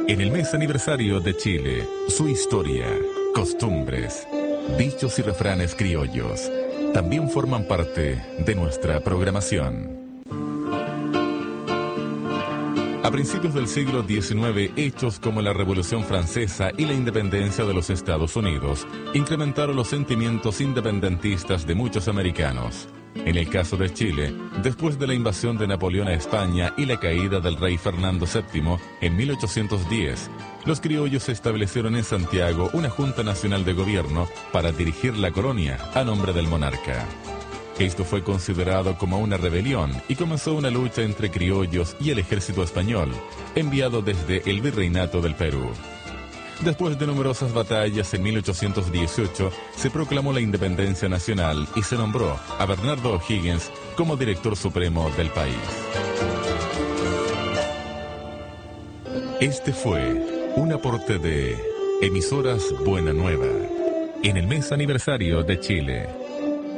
En el mes aniversario de Chile, su historia, costumbres, dichos y refranes criollos también forman parte de nuestra programación. A principios del siglo XIX, hechos como la Revolución Francesa y la independencia de los Estados Unidos incrementaron los sentimientos independentistas de muchos americanos. En el caso de Chile, después de la invasión de Napoleón a España y la caída del rey Fernando VII en 1810, los criollos establecieron en Santiago una Junta Nacional de Gobierno para dirigir la colonia a nombre del monarca. Esto fue considerado como una rebelión y comenzó una lucha entre criollos y el ejército español, enviado desde el Virreinato del Perú. Después de numerosas batallas, en 1818 se proclamó la independencia nacional y se nombró a Bernardo O'Higgins como director supremo del país. Este fue un aporte de Emisoras Buena Nueva en el mes aniversario de Chile.